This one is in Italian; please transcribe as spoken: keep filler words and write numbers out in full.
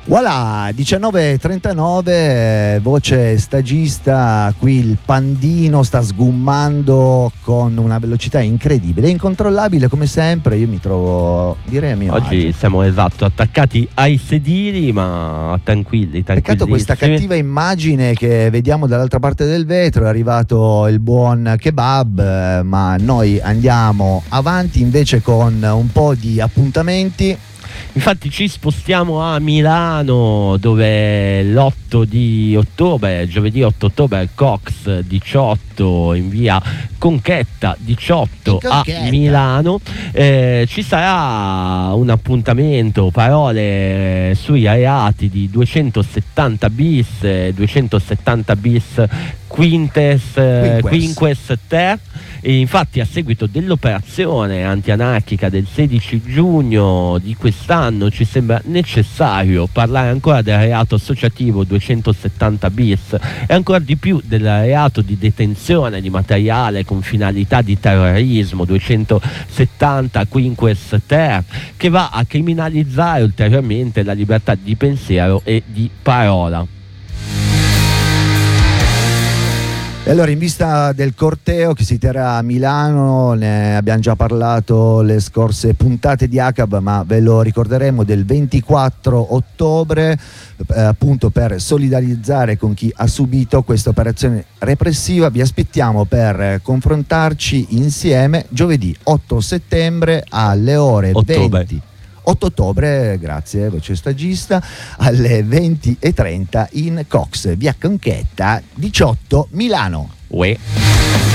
Voilà, diciannove e trentanove, voce stagista, qui il Pandino sta sgummando con una velocità incredibile, incontrollabile come sempre. Io mi trovo, direi a mio oggi agio. siamo esatto attaccati ai sedili, ma tranquilli, Peccato questa cattiva immagine che vediamo dall'altra parte del vetro. È arrivato il buon kebab, eh, ma noi andiamo avanti invece con un po' di appuntamenti. Infatti ci spostiamo a Milano, dove l'otto di ottobre, giovedì otto ottobre, al Cox diciotto in via Conchetta diciotto a Milano, eh, ci sarà un appuntamento, parole sui reati di duecentosettanta bis, duecentosettanta bis quintes, Quinques. quinques ter. E infatti, a seguito dell'operazione antianarchica del sedici giugno di quest'anno, ci sembra necessario parlare ancora del reato associativo duecentosettanta bis e ancora di più del reato di detenzione di materiale con finalità di terrorismo duecentosettanta quinques ter, che va a criminalizzare ulteriormente la libertà di pensiero e di parola. E allora, in vista del corteo che si terrà a Milano, ne abbiamo già parlato le scorse puntate di A C A B, ma ve lo ricorderemo, del ventiquattro ottobre, eh, appunto per solidarizzare con chi ha subito questa operazione repressiva. Vi aspettiamo per eh, confrontarci insieme giovedì otto settembre alle ore Ottobre. venti. otto ottobre, grazie voce stagista, alle venti e trenta in Cox, via Conchetta diciotto, Milano. Uè.